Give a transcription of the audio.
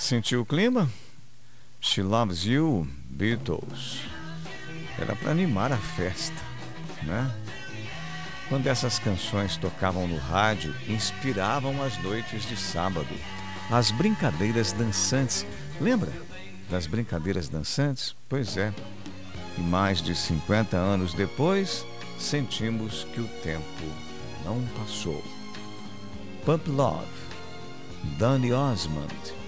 Sentiu o clima? She Loves You, Beatles. Era para animar a festa, né? Quando essas canções tocavam no rádio, inspiravam as noites de sábado. As brincadeiras dançantes. Lembra das brincadeiras dançantes? Pois é. E mais de 50 anos depois, sentimos que o tempo não passou. Pump Love, Danny Osmond.